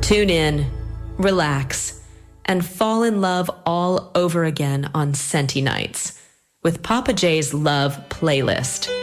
Tune in, relax, and fall in love all over again on Scenty Nights with Papa J's Love Playlist.